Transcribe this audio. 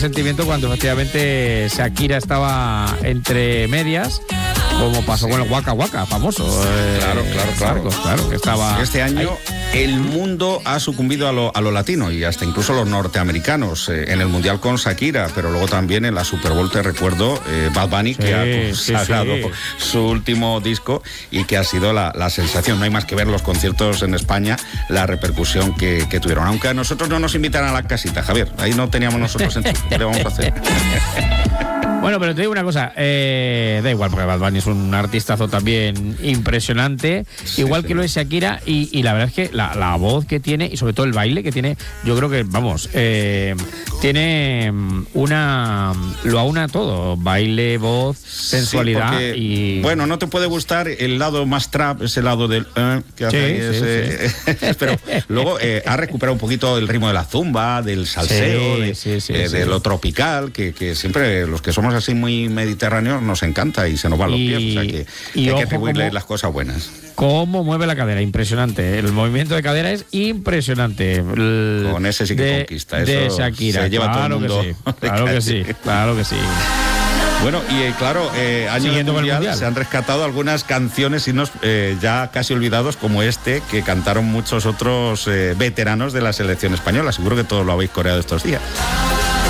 sentimiento cuando efectivamente Shakira estaba entre medias, como pasó con el Waka Waka, famoso. Claro, que estaba... Este año el mundo ha sucumbido a lo latino y hasta incluso los norteamericanos, en el Mundial con Shakira, pero luego también en la Super Bowl, te recuerdo, Bad Bunny, que ha consagrado su último disco y que ha sido la sensación. No hay más que ver los conciertos en España, la repercusión que tuvieron. Aunque a nosotros no nos invitan a la casita, Javier, ahí no teníamos nosotros en ¿qué le vamos a hacer? Bueno, pero te digo una cosa, da igual, porque Bad Bunny es un artistazo también impresionante, igual que lo es Shakira, y la verdad es que la voz que tiene, y sobre todo el baile que tiene, yo creo que, vamos, tiene lo aúna todo, baile, voz, sensualidad, porque, y... Bueno, no te puede gustar el lado más trap, ese lado del que hace pero luego ha recuperado un poquito el ritmo de la zumba, del salseo, de lo tropical, que siempre los que somos así muy mediterráneos nos encanta y se nos van los pies, o sea que hay que atribuirle las cosas buenas. Cómo mueve la cadera, impresionante. El movimiento de cadera es impresionante. Con ese sí que conquista. Eso de Shakira. Se lleva todo el mundo. Claro que sí. Bueno, y claro, año del mundial se han rescatado algunas canciones y ya casi olvidados, como este, que cantaron muchos otros veteranos de la selección española. Seguro que todos lo habéis coreado estos días.